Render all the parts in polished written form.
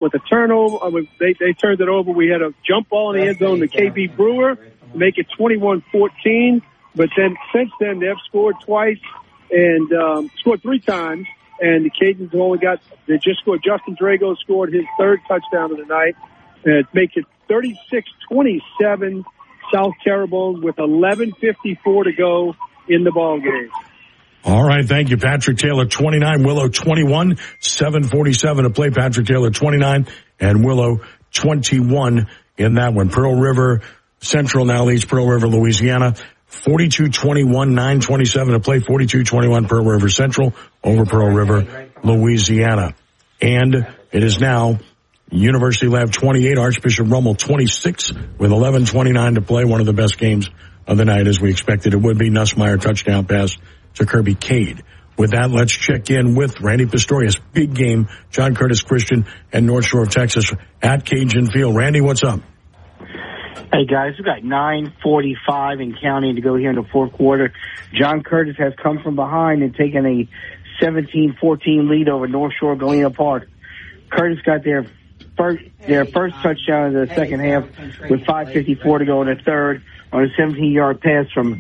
with a turnover. They turned it over. We had a jump ball in the end zone to KB Brewer to make it 21-14. But then since then, they've scored twice and scored 3 times. And the Cajuns they just scored. Justin Drago scored his 3rd touchdown of the night. And it makes it 36-27 South Terrebonne with 11:54 to go in the ball game. All right, thank you. Patrick Taylor, 29, Willow, 21, 7:47 to play. Patrick Taylor, 29, and Willow, 21 in that one. Pearl River Central now leads Pearl River, Louisiana, 42-21, 9:27 to play. 42-21 Pearl River Central over Pearl River, Louisiana. And it is now University Lab 28, Archbishop Rummel 26 with 11:29 to play. One of the best games of the night, as we expected it would be. Nussmeier touchdown pass to Kirby Cade. With that, let's check in with Randy Pistorius. Big game, John Curtis Christian and North Shore of Texas at Cajun Field. Randy, what's up? Hey, guys, we've got 9:45 and counting to go here in the fourth quarter. John Curtis has come from behind and taken a 17-14 lead over North Shore Galena Park. Curtis got their first touchdown in the second half with 5:54 to go in the third on a 17-yard pass from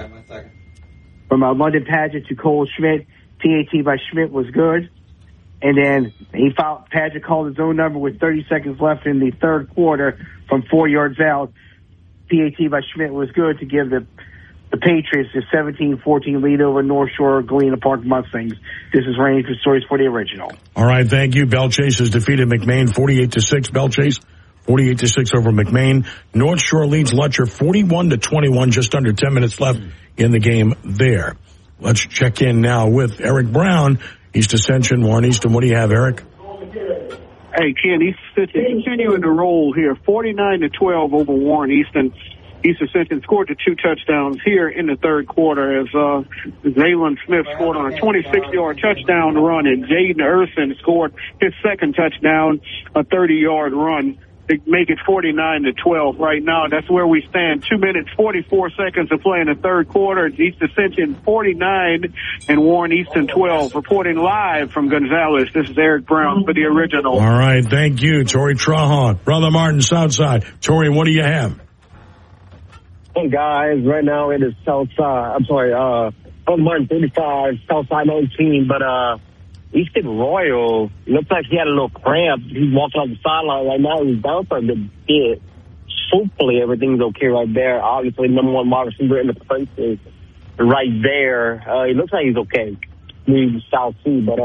London Padgett to Cole Schmidt. PAT by Schmidt was good. And then Padgett called his own number with 30 seconds left in the third quarter from 4 yards out. PAT by Schmidt was good to give the Patriots a 17-14 lead over North Shore Galena Park Mustangs. This is Randy Pistorius for the original. All right, thank you. Belle Chase has defeated McMain 48-6. Belle Chase 48-6 over McMain. North Shore leads Lutcher 41-21. Just under 10 minutes left in the game there. Let's check in now with Eric Brown, East Ascension, Warren Easton. What do you have, Eric? Hey, Ken, East Ascension continuing to roll here, 49-12 over Warren Easton. East Ascension scored the 2 touchdowns here in the third quarter as Zaylen Smith scored on a 26-yard touchdown run, and Jaden Erson scored his 2nd touchdown, a 30-yard run. They make it 49-12 right now. That's where we stand. 2 minutes, 44 seconds to play in the third quarter. East Ascension 49 and Warren Easton 12. Reporting live from Gonzales, this is Eric Brown for the original. All right, thank you, Torrey Trahant. Brother Martin, Southside. Torrey, what do you have? Hey, guys, right now it is Southside. Brother Martin 35, Southside 19, but Easton Royal, looks like he had a little cramp. He's walking off the sideline right now. He's down for a good bit. Hopefully everything's okay right there. Obviously, number 1 wide receiver in the Prince is right there. It looks like he's okay. We South Sea, but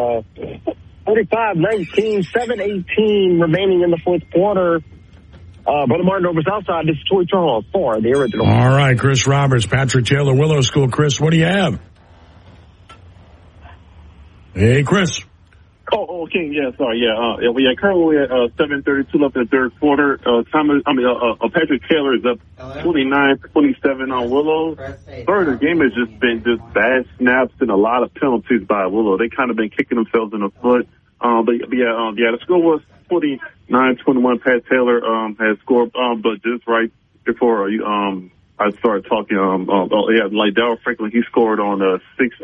45-19, 7:18 remaining in the fourth quarter. Brother Martin over Southside. This is Torrey Trahant for the original. All right, Chris Roberts, Patrick Taylor, Willow School. Chris, what do you have? Hey, Chris. Oh, okay, yeah, sorry, yeah. We are currently at 7:32 left in the third quarter. Patrick Taylor is up 29-27 on Willow. Third, the game has just been just bad snaps and a lot of penalties by Willow. They kind of been kicking themselves in the foot. The score was 49-21. Pat Taylor has scored, but just right before I started talking, like Darryl Franklin, he scored on a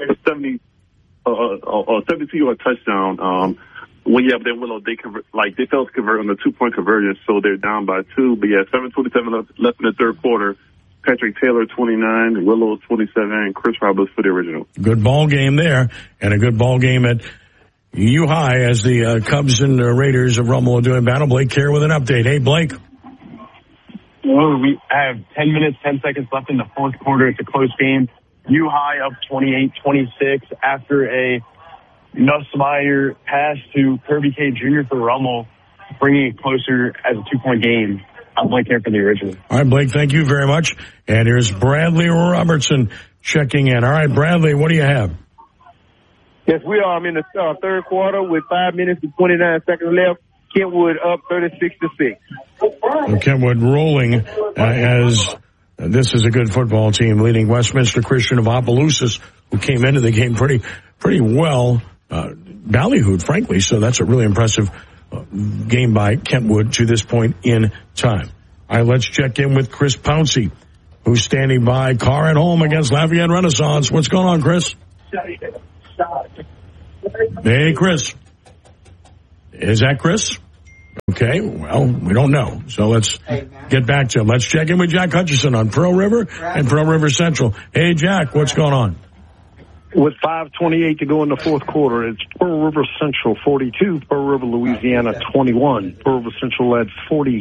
72-yard touchdown. Then Willow, they failed to convert on the 2-point conversion, so they're down by 2. But 7:27 left in the third quarter. Patrick Taylor 29, Willow 27, and Chris Roberts for the original. Good ball game there, and a good ball game at U High as the Cubs and Raiders of Rummel are doing battle. Blake Kerr with an update. Hey, Blake. Well, we have 10 minutes, 10 seconds left in the fourth quarter. It's a close game. U High up 28-26 after a Nussmeier pass to Kirby Cade Jr. for Rummel, bringing it closer as a 2-point game. I'm Blake here for the original. All right, Blake, thank you very much. And here's Bradley Robertson checking in. All right, Bradley, what do you have? Yes, we are in the third quarter with 5 minutes and 29 seconds left. Kentwood up 36-6. Kentwood rolling as this is a good football team leading Westminster Christian of Opelousas, who came into the game pretty well, ballyhooed, frankly. So that's a really impressive game by Kentwood to this point in time. All right, let's check in with Chris Pouncey, who's standing by. Carr at home against Lafayette Renaissance. What's going on, Chris? Hey, Chris. Is that Chris? Okay, well, we don't know. So let's get back to him. Let's check in with Jack Hutchison on Pearl River and Pearl River Central. Hey, Jack, what's going on? With 5:28 to go in the fourth quarter, it's Pearl River Central 42, Pearl River, Louisiana 21. Pearl River Central led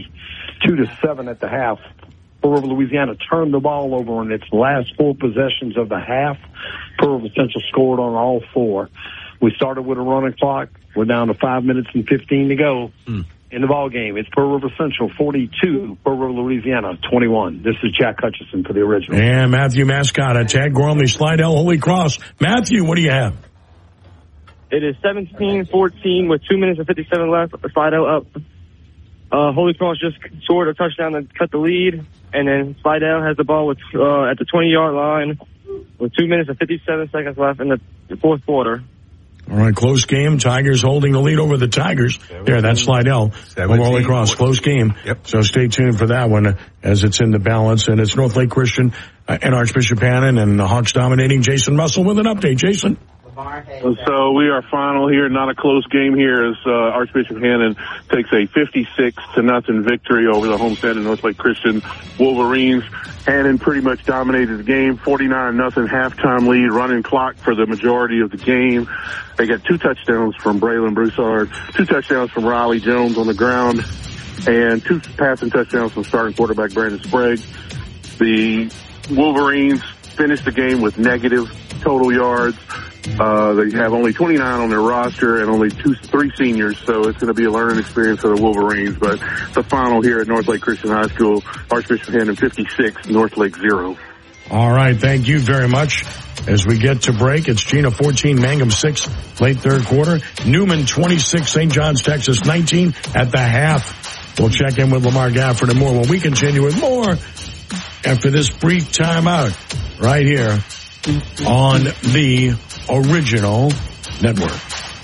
42-7 at the half. Pearl River, Louisiana turned the ball over in its last 4 possessions of the half. Pearl River Central scored on all 4. We started with a running clock. We're down to 5 minutes and 15 to go in the ball game. It's Pearl River Central 42, Pearl River, Louisiana 21. This is Jack Hutchison for the original. And Matthew Mascotte at Tag Gormley, Slidell, Holy Cross. Matthew, what do you have? It is 17-14 with 2 minutes and 57 left. Slidell up. Holy Cross just scored a touchdown to cut the lead, and then Slidell has the ball with at the 20-yard line with 2 minutes and 57 seconds left in the fourth quarter. All right, close game. Tigers holding the lead over the Tigers. There, that's Slidell. Holy Cross, close game. Yep. So stay tuned for that one as it's in the balance. And it's North Lake Christian and Archbishop Hannon and the Hawks dominating. Jason Russell with an update. Jason? So we are final here, not a close game here as Archbishop Hannon takes a 56-0 victory over the homestand of North Lake Christian Wolverines. Hannon pretty much dominated the game, 49-0 halftime lead, running clock for the majority of the game. They got 2 touchdowns from Braylon Broussard, 2 touchdowns from Riley Jones on the ground, and 2 passing touchdowns from starting quarterback Brandon Sprague. The Wolverines finished the game with negative total yards. They have only 29 on their roster and only 3 seniors, so it's going to be a learning experience for the Wolverines. But the final here at North Lake Christian High School, Archbishop Hannon 56, North Lake 0. All right, thank you very much. As we get to break, it's Gina 14, Mangum 6, late third quarter. Newman 26, St. John's, Texas 19 at the half. We'll check in with Lamar Gafford and more when we continue with more after this brief timeout right here on the Original Network.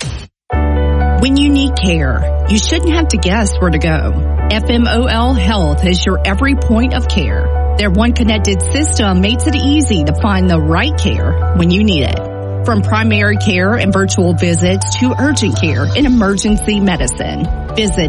When you need care, you shouldn't have to guess where to go. FMOL Health is your every point of care. Their one connected system makes it easy to find the right care when you need it. From primary care and virtual visits to urgent care and emergency medicine. Visit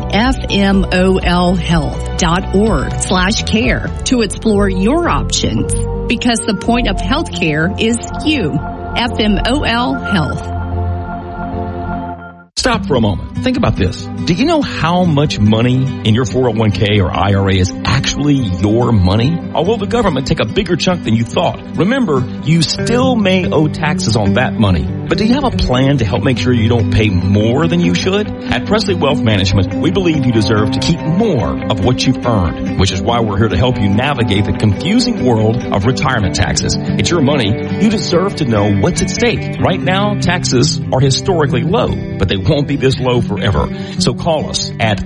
FMOLhealth.org/care to explore your options. Because the point of healthcare is you. FMOL Health. Stop for a moment. Think about this. Do you know how much money in your 401k or IRA is actually your money? Or will the government take a bigger chunk than you thought? Remember, you still may owe taxes on that money. But do you have a plan to help make sure you don't pay more than you should? At Presley Wealth Management, we believe you deserve to keep more of what you've earned, which is why we're here to help you navigate the confusing world of retirement taxes. It's your money. You deserve to know what's at stake. Right now, taxes are historically low, but they won't be this low forever. So call us at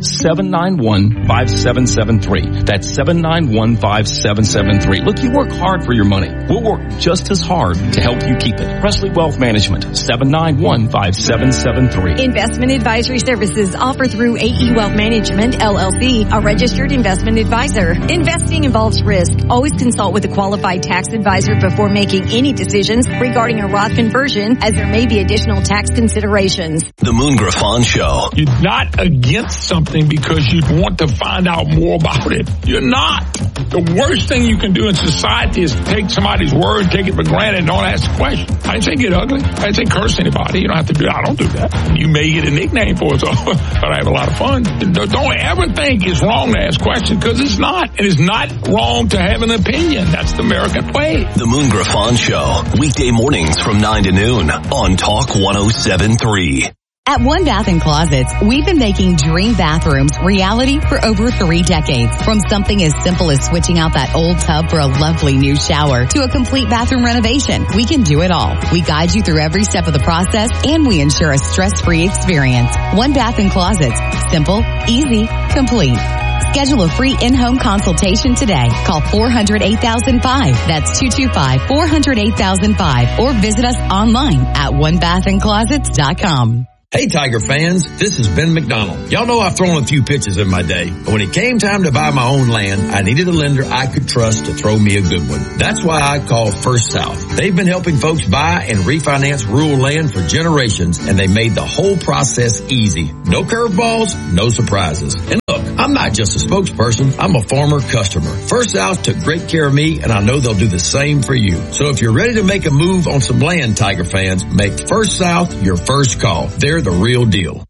791-5773. That's 791-5773. Look, you work hard for your money. We'll work just as hard to help you keep it. Presley Wealth Management, 791-5773. Investment advisory services offered through AE Wealth Management, LLC, a registered investment advisor. Investing involves risk. Always consult with a qualified tax advisor before making any decisions regarding a Roth conversion, as there may be additional tax considerations. The Moon Griffon Show. You're not against something because you want to find out more about it. You're not. The worst thing you can do in society is take somebody's word, take it for granted, and don't ask the question. I didn't say get ugly. I didn't say curse anybody. You don't have to do that. I don't do that. You may get a nickname for it, but I have a lot of fun. Don't ever think it's wrong to ask questions, because it's not. And it's not wrong to have an opinion. That's the American way. The Moon Griffon Show. Weekday mornings from 9 to noon on Talk 107.3. At One Bath & Closets, we've been making dream bathrooms reality for over 3 decades. From something as simple as switching out that old tub for a lovely new shower to a complete bathroom renovation, we can do it all. We guide you through every step of the process, and we ensure a stress-free experience. One Bath & Closets. Simple, easy, complete. Schedule a free in-home consultation today. Call 400-8005. That's 225-400-8005. Or visit us online at onebathandclosets.com. Hey Tiger fans, this is Ben McDonald. Y'all know I've thrown a few pitches in my day, but when it came time to buy my own land, I needed a lender I could trust to throw me a good one. That's why I called First South. They've been helping folks buy and refinance rural land for generations, and they made the whole process easy. No curveballs, no surprises. And look, I'm not just a spokesperson, I'm a former customer. First South took great care of me, and I know they'll do the same for you. So if you're ready to make a move on some land, Tiger fans, make First South your first call. They're the real deal.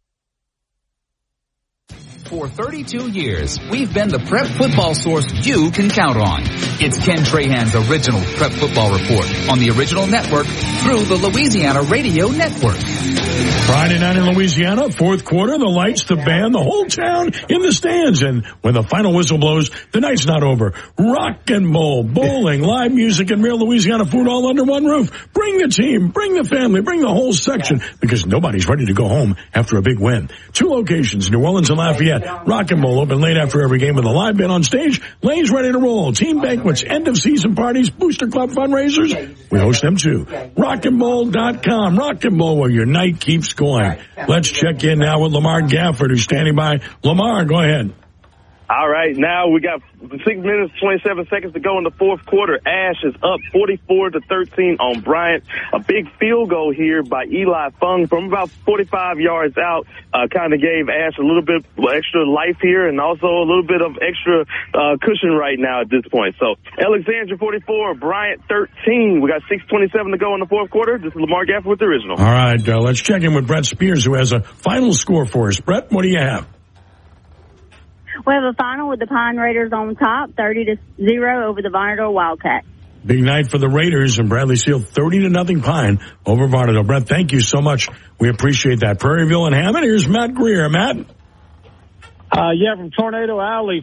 For 32 years, we've been the prep football source you can count on. It's Ken Trahan's original Prep Football Report on the original network through the Louisiana Radio Network. Friday night in Louisiana, fourth quarter, the lights, the band, the whole town in the stands. And when the final whistle blows, the night's not over. Rock and roll, bowling, live music, and real Louisiana food all under one roof. Bring the team, bring the family, bring the whole section, because nobody's ready to go home after a big win. 2 locations, New Orleans and Lafayette. Rock and roll open late after every game with a live band on stage. Lanes ready to roll. Team banquets, end of season parties, booster club fundraisers. We host them too. Rockandroll.com. Rock and roll, where your night keeps going. Let's check in now with Lamar Gafford, who's standing by. Lamar, go ahead. All right, now we got 6 minutes, 27 seconds to go in the fourth quarter. Ash is up 44-13 on Bryant. A big field goal here by Eli Fung from about 45 yards out. Kind of gave Ash a little bit extra life here and also a little bit of extra cushion right now at this point. So Alexandria 44, Bryant 13. We got 6:27 to go in the fourth quarter. This is Lamar Gafford with the original. All right, let's check in with Brett Spears, who has a final score for us. Brett, what do you have? We have a final with the Pine Raiders on top, 30-0 over the Vonderdahl Wildcats. Big night for the Raiders, and Bradley Seal 30-0 Pine over Vonderdahl. Brett, thank you so much. We appreciate that. Prairieville and Hammond. Here's Matt Greer. Matt? From Tornado Alley,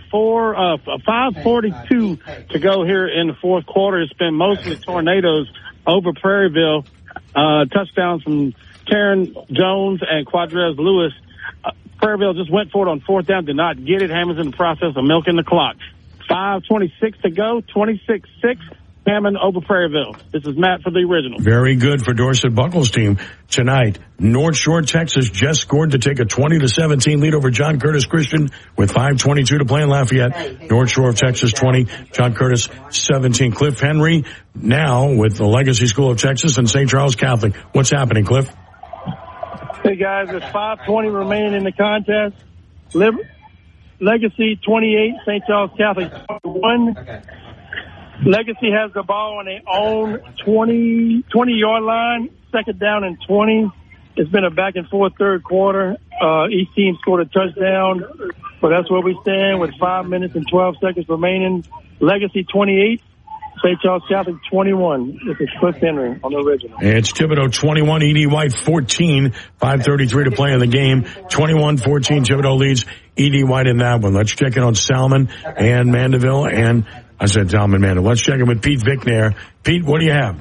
5:42 to go here in the fourth quarter. It's been mostly Tornadoes over Prairieville. Touchdowns from Karen Jones and Quadrez Lewis. Prairieville just went for it on fourth down, did not get it. Hammond's in the process of milking the clock. 5:26 to go, 26-6, Hammond over Prairieville. This is Matt for the original. Very good for Dorset Buckles' team tonight. North Shore, Texas just scored to take a 20-17 lead over John Curtis Christian with 5:22 to play in Lafayette. North Shore of Texas 20, John Curtis 17. Cliff Henry now with the Legacy School of Texas and St. Charles Catholic. What's happening, Cliff? Hey guys, there's 5:20 remaining in the contest. Legacy 28, St. Charles Catholic 1. Legacy has the ball on their own 20-yard line, second down and 20. It's been a back and forth third quarter. Each team scored a touchdown, but that's where we stand with 5 minutes and 12 seconds remaining. Legacy 28. St. Charles Catholic 21. This is Cliff Henry on the original. It's Thibodeau 21, E.D. White 14, 5:33 to play in the game. 21-14, Thibodeau leads E.D. White in that one. Let's check in on Salmon and Mandeville. And I said Salmon, Mandeville. Let's check in with Pete Vicknair. Pete, what do you have?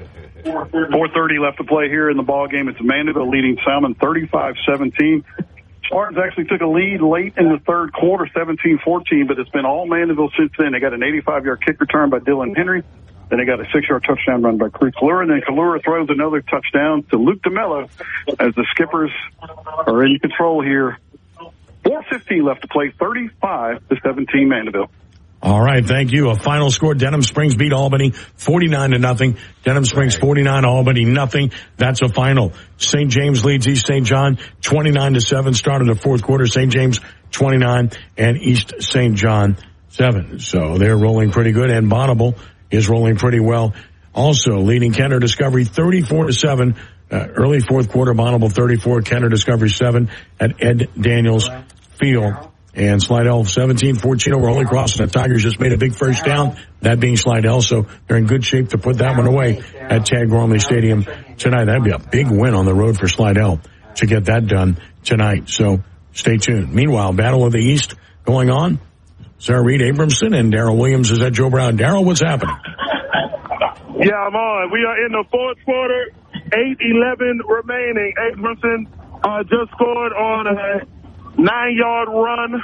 4:30 left to play here in the ball game. It's Mandeville leading Salmon 35-17. Spartans actually took a lead late in the third quarter, 17-14, but it's been all Mandeville since then. They got an 85-yard kick return by Dylan Henry. Then they got a 6-yard touchdown run by Chris Kalura. And then Kalura throws another touchdown to Luke DeMello as the Skippers are in control here. 4:15 left to play, 35-17 Mandeville. All right, thank you. A final score, Denham Springs beat Albany 49-0. Denham Springs 49, Albany nothing. That's a final. St. James leads East St. John 29-7. Started the fourth quarter, St. James 29 and East St. John 7. So they're rolling pretty good, and Bonneville is rolling pretty well. Also leading Kenner Discovery 34-7. Early fourth quarter, Bonneville 34, Kenner Discovery 7 at Ed Daniels Field. And Slidell 17-14 over Holy Cross. And the Tigers just made a big first down, that being Slidell. So they're in good shape to put that one away at Tad Gormley Stadium tonight. That'd be a big win on the road for Slidell to get that done tonight. So stay tuned. Meanwhile, Battle of the East going on. Sarah Reed Abramson and Darrell Williams is at Joe Brown. Darrell, what's happening? Yeah, I'm on. We are in the fourth quarter. 8:11 remaining. Abramson just scored on a 9-yard run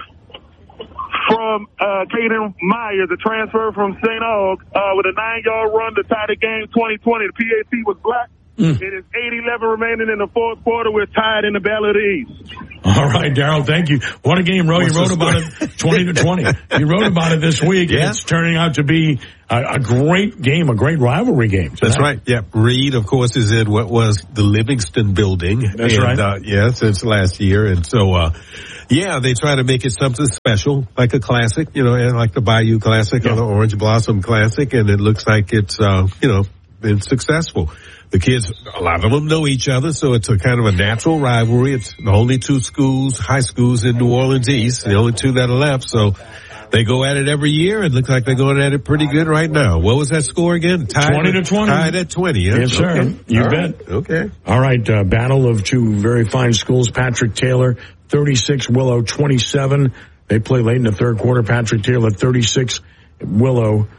from Caden Meyer, the transfer from St. Aug, with a 9-yard run to tie the game 20-20. The PAT was black. It is 8-11 remaining in the fourth quarter. We're tied in the Battle of the East. All right, Daryl, thank you. What a game, Ro. You wrote about it 20-20. You wrote about it this week. Yeah. And it's turning out to be a great game, a great rivalry game tonight. That's right. Yeah. Reed, of course, is in what was the Livingston building. That's right. Since last year. And so, they try to make it something special, like a classic, and like the Bayou Classic or the Orange Blossom Classic. And it looks like it's, been successful. The kids, a lot of them know each other, so it's a kind of a natural rivalry. It's the only two high schools in New Orleans East, the only two that are left, so they go at it every year, and it looks like they're going at it pretty good right now. What was that score again? 20-20. Tied at 20, yeah? Yes, sir. Okay. You All bet. Right. Okay. All right, battle of two very fine schools. Patrick Taylor, 36, Willow, 27. They play late in the third quarter. Patrick Taylor, 36, Willow,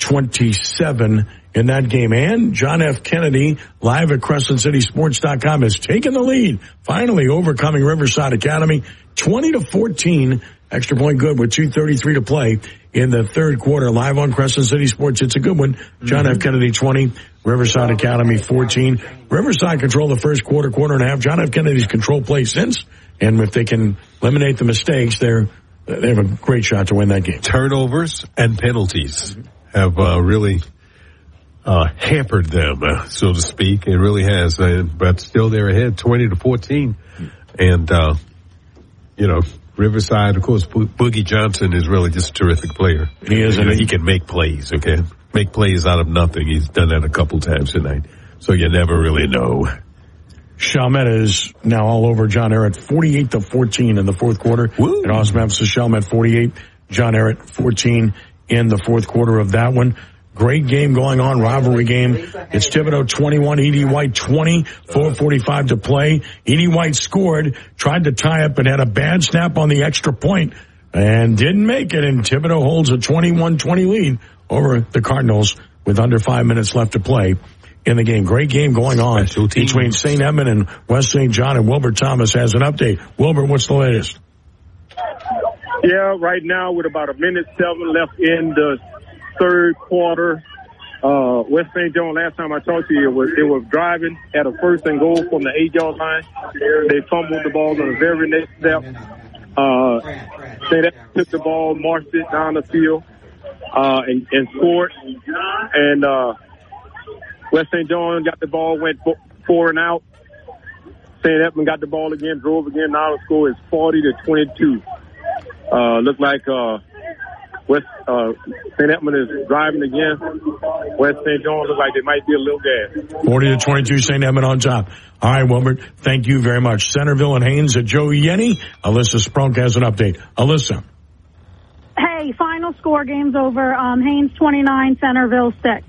27 in that game. And John F. Kennedy, live at CrescentCitySports.com, has taken the lead, finally overcoming Riverside Academy, 20-14. Extra point good with 2:33 to play in the third quarter. Live on Crescent City Sports. It's a good one. John F. Kennedy 20, Riverside Academy 14. Riverside control the first quarter and a half. John F. Kennedy's control play since. And if they can eliminate the mistakes, they have a great shot to win that game. Turnovers and penalties have really hampered them, so to speak. It really has, but still they're ahead 20-14. And, Riverside, of course, Boogie Johnson is really just a terrific player. He is. He can make plays, okay? Make plays out of nothing. He's done that a couple times tonight. So you never really know. Chalmette is now all over John Ehret, 48-14 in the fourth quarter. Woo. At Austin Memphis, Chalmette 48, John Ehret 14 in the fourth quarter of that one. Great game going on, rivalry game. It's Thibodaux 21, Edie White 20, 4:45 to play. Edie White scored, tried to tie up, but had a bad snap on the extra point and didn't make it. And Thibodaux holds a 21-20 lead over the Cardinals with under 5 minutes left to play in the game. Great game going on between St. Edmund and West St. John, and Wilbert Thomas has an update. Wilbert, what's the latest? Yeah, right now with about 1:07 left in the third quarter, West St. John, last time I talked to you, it was driving at a first and goal from the 8-yard line. They fumbled the ball on the very next step. St. Edmund took the ball, marched it down the field, and scored. And West St. John got the ball, went 4 and out. St. Edmund got the ball again, drove again. Now the score is 40-22. Looked like St. Edmund is driving again. West St. John looks like they might be a little gas. 40-22, St. Edmund on top. All right, Wilbert, thank you very much. Centerville and Haynes at Joe Yenny. Alyssa Sprunk has an update. Alyssa. Hey, final score, game's over. Haynes 29, Centerville 6.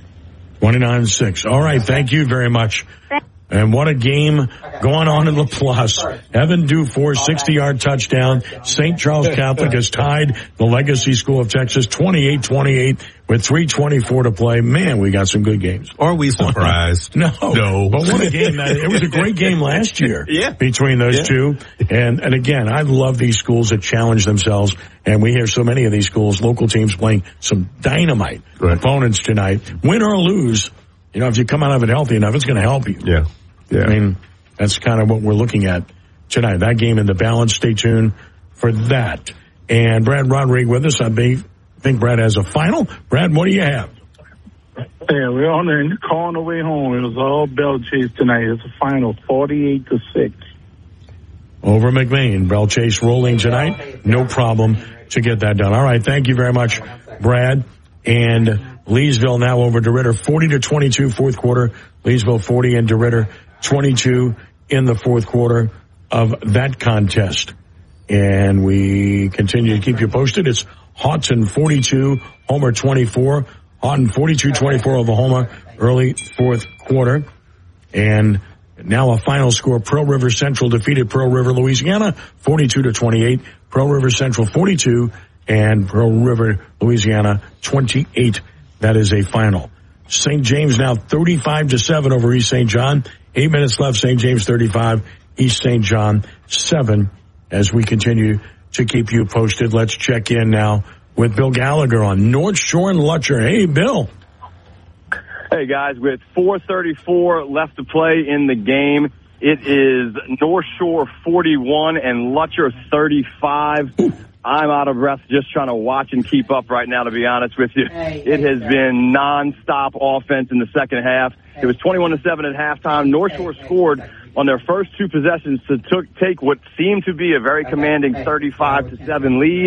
29-6. All right, thank you very much. And what a game going on in LaPlace. Evan Dufour, 60-yard touchdown. St. Charles Catholic has tied the Legacy School of Texas 28-28 with 3:24 to play. Man, we got some good games. Are we surprised? No. But what a game. It was a great game last year between those two. And again, I love these schools that challenge themselves. And we hear so many of these schools, local teams playing some dynamite opponents tonight. Win or lose, if you come out of it healthy enough, it's going to help you. Yeah. I mean, that's kind of what we're looking at tonight. That game in the balance. Stay tuned for that. And Brad Rodriguez with us. I think Brad has a final. Brad, what do you have? Yeah, we're on the car on the way home. It was all Bell Chase tonight. It's a final 48-6. Over McMain. Bell Chase rolling tonight. No problem to get that done. All right. Thank you very much, Brad. And Leesville now over DeRidder, 40-22 fourth quarter. Leesville 40 and DeRidder 22 in the fourth quarter of that contest. And we continue to keep you posted. It's Houghton 42, Homer 24. Houghton 42-24 over Homer early fourth quarter. And now a final score. Pearl River Central defeated Pearl River, Louisiana 42-28. Pearl River Central 42 and Pearl River, Louisiana 28. That is a final. St. James now 35-7 over East St. John. 8 minutes left. St. James 35, East St. John 7. As we continue to keep you posted, let's check in now with Bill Gallagher on North Shore and Lutcher. Hey, Bill. Hey, guys, with 4:34 left to play in the game, it is North Shore 41 and Lutcher 35. I'm out of breath just trying to watch and keep up right now, to be honest with you. It has been nonstop offense in the second half. It was 21-7 at halftime. North Shore scored on their first two possessions to take what seemed to be a very commanding 35-7 lead.